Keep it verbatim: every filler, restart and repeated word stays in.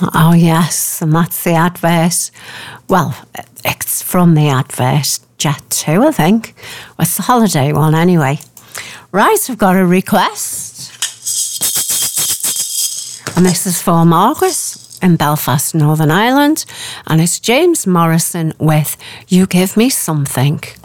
Oh, yes, and that's the advert. Well, it's from the advert, Jet two, I think. Well, it's the holiday one anyway. Right, we've got a request. And this is for Margaret in Belfast, Northern Ireland. And it's James Morrison with You Give Me Something.